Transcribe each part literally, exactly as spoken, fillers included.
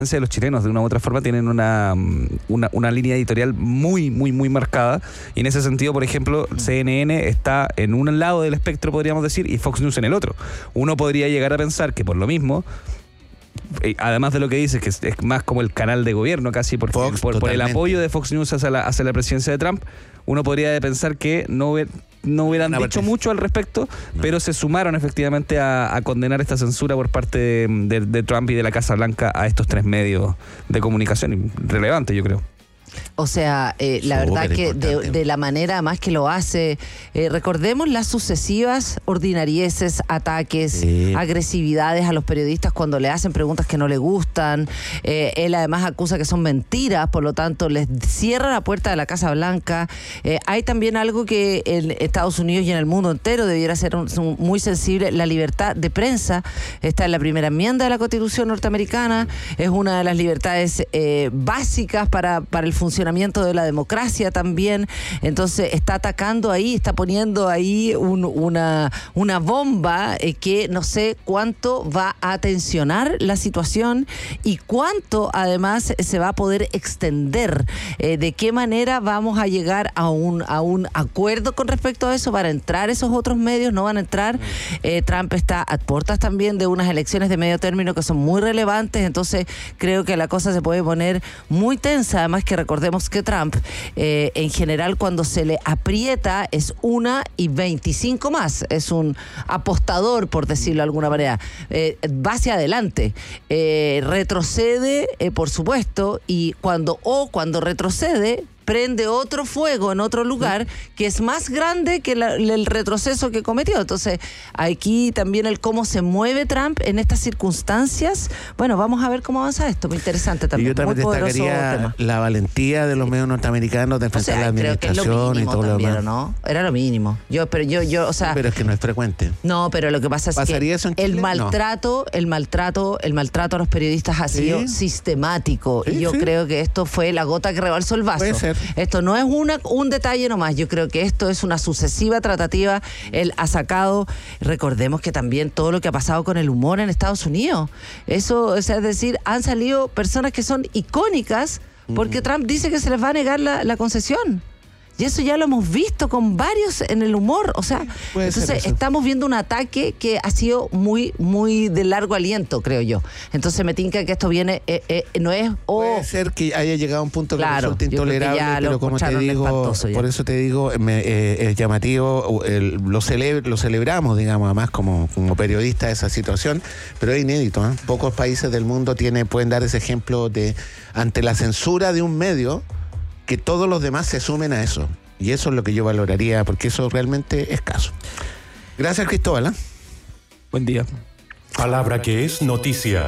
de los chilenos de una u otra forma tienen una, una, una línea editorial muy, muy, muy marcada, y en ese sentido, por ejemplo, C N N está en un lado del espectro, podríamos decir, y Fox News en el otro. Uno podría llegar a pensar que por lo mismo, además de lo que dices, que es, es más como el canal de gobierno casi, por, Fox, por, por el apoyo de Fox News hacia la, hacia la presidencia de Trump, uno podría pensar que no, no hubieran no, dicho mucho al respecto, no. pero se sumaron efectivamente a, a condenar esta censura por parte de, de, de Trump y de la Casa Blanca a estos tres medios de comunicación. Relevante, yo creo. O sea, eh, la verdad que de, de la manera más que lo hace, eh, recordemos las sucesivas ordinarieces, ataques, sí. agresividades a los periodistas cuando le hacen preguntas que no le gustan. Eh, él además acusa que son mentiras, por lo tanto les cierra la puerta de la Casa Blanca. Eh, hay también algo que en Estados Unidos y en el mundo entero debiera ser un, un, muy sensible: la libertad de prensa. Está en la primera enmienda de la Constitución norteamericana, es una de las libertades eh, básicas para, para el funcionamiento de la democracia también. Entonces está atacando ahí, está poniendo ahí un, una, una bomba eh, que no sé cuánto va a tensionar la situación y cuánto además se va a poder extender, eh, de qué manera vamos a llegar a un, a un acuerdo con respecto a eso. ¿Van a entrar esos otros medios? ¿No van a entrar? Eh, Trump está a puertas también de unas elecciones de medio término que son muy relevantes, entonces creo que la cosa se puede poner muy tensa. Además que recordemos que Trump, eh, en general, cuando se le aprieta es una y veinticinco más. Es un apostador, por decirlo de alguna manera. Eh, va hacia adelante. Eh, retrocede, eh, por supuesto, y cuando, o cuando retrocede, prende otro fuego en otro lugar que es más grande que la, el retroceso que cometió. Entonces, aquí también el cómo se mueve Trump en estas circunstancias. Bueno, vamos a ver cómo avanza esto. Muy interesante también. Y yo también muy destacaría la valentía de los medios norteamericanos de enfrentar, o sea, la administración, creo que es lo mínimo y todo también, lo demás. ¿No? Era lo mínimo. Yo, pero yo, yo, o sea. Sí, pero es que no es frecuente. No, pero lo que pasa es que eso en el maltrato, no. el maltrato, el maltrato a los periodistas ha sido ¿Sí? sistemático. Sí, y yo sí. creo que esto fue la gota que rebalsó el vaso. Puede ser. Esto no es una, un detalle nomás, yo creo que esto es una sucesiva tratativa. Él ha sacado, recordemos que también todo lo que ha pasado con el humor en Estados Unidos, eso, o sea, es decir, han salido personas que son icónicas porque uh-huh. Trump dice que se les va a negar la, la concesión. Y eso ya lo hemos visto con varios en el humor. O sea, Puede entonces estamos viendo un ataque que ha sido muy, muy de largo aliento, creo yo. Entonces me tinca que esto viene, eh, eh, no es... Oh, Puede ser que haya llegado a un punto que claro, resulte intolerable, pero como te digo, por eso te digo, me, eh, es llamativo, el, lo, celebre, lo celebramos, digamos, además como, como periodista de esa situación, pero es inédito, ¿eh? Pocos países del mundo tiene, pueden dar ese ejemplo de, ante la censura de un medio, que todos los demás se sumen a eso. Y eso es lo que yo valoraría, porque eso realmente es escaso. Gracias, Cristóbal. ¿eh? Buen día. Palabra que es noticia.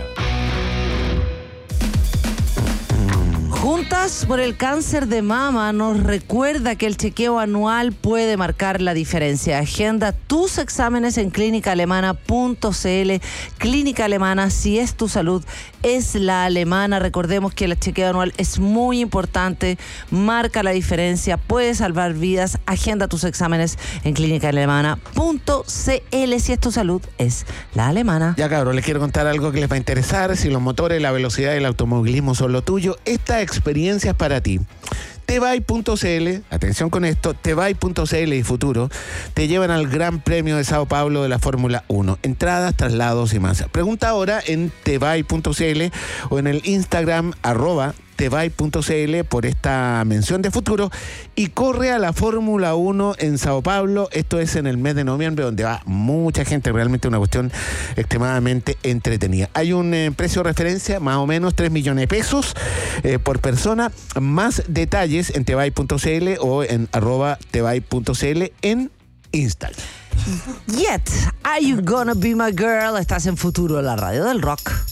Juntas por el cáncer de mama nos recuerda que el chequeo anual puede marcar la diferencia. Agenda tus exámenes en clínica alemana punto c l. Clínica Alemana, si es tu salud, es la alemana. Recordemos que el chequeo anual es muy importante, marca la diferencia, puede salvar vidas. Agenda tus exámenes en clínica alemana punto c l. Si es tu salud, es la alemana. Ya, cabrón, les quiero contar algo que les va a interesar. Si los motores, la velocidad y el automovilismo son lo tuyo, esta experiencia es para ti. Tebay punto c l, atención con esto, Tebay punto c l y Futuro te llevan al Gran Premio de Sao Paulo de la Fórmula uno. Entradas, traslados y más. Pregunta ahora en Tebay punto c l o en el Instagram arroba tebay punto c l por esta mención de Futuro y corre a la Fórmula uno en Sao Paulo. Esto es en el mes de noviembre, donde va mucha gente, realmente una cuestión extremadamente entretenida. Hay un eh, precio de referencia, más o menos tres millones de pesos eh, por persona. Más detalles en tebay punto c l o en arroba tebay punto c l en Instagram. Yet, are you gonna be my girl? Estás en Futuro, la radio del rock.